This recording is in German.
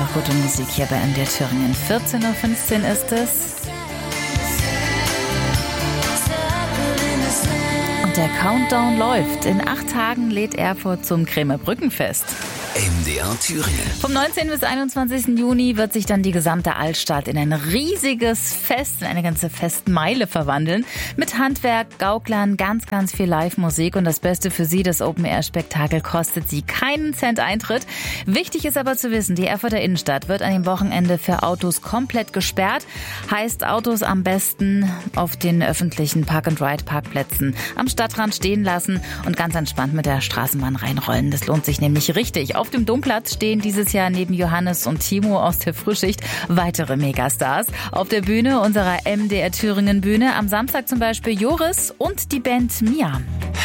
Noch gute Musik hier bei MDR Thüringen. 14.15 Uhr ist es. Und der Countdown läuft. In 8 Tagen lädt Erfurt zum Kremer Brückenfest. MDR Thüringen. Vom 19. bis 21. Juni wird sich dann die gesamte Altstadt in ein riesiges Fest, in eine ganze Festmeile verwandeln. Mit Handwerk, Gauklern, ganz viel Live-Musik. Und das Beste für Sie, das Open-Air-Spektakel kostet Sie keinen Cent Eintritt. Wichtig ist aber zu wissen, die Erfurter Innenstadt wird an dem Wochenende für Autos komplett gesperrt. Heißt, Autos am besten auf den öffentlichen Park-and-Ride-Parkplätzen am Stadtrand stehen lassen und ganz entspannt mit der Straßenbahn reinrollen. Das lohnt sich nämlich richtig. Auf dem Domplatz stehen dieses Jahr neben Johannes und Timo aus der Frühschicht weitere Megastars. Auf der Bühne unserer MDR Thüringen Bühne am Samstag zum Beispiel Joris und die Band Mia.